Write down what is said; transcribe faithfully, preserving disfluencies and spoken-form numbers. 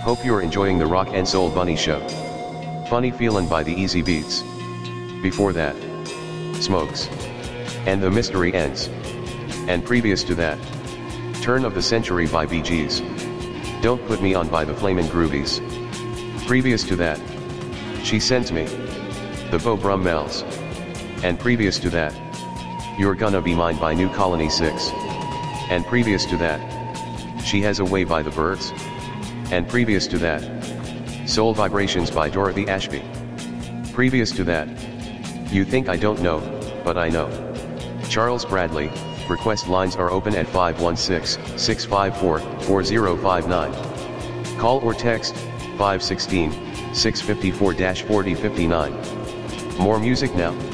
Hope you're enjoying the Rock and Soul Bunny Show. Funny Feelin' by the Easy Beats. Before that, Smokes. And the Mystery Ends. And previous to that, Turn of the Century by Bee Gees. Don't Put Me On by the Flamin' Groovies. Previous to that, She Sends Me. The Bo Brummels. And previous to that, You're Gonna Be Mine by New Colony six. And previous to that, She Has a Way by the Byrds. And previous to that, Soul Vibrations by Dorothy Ashby. Previous to that, You Think I Don't Know, But I Know. Charles Bradley. Request lines are open at five one six, six five four, four zero five nine. Call or text five one six, six five four, four zero five nine. More music now.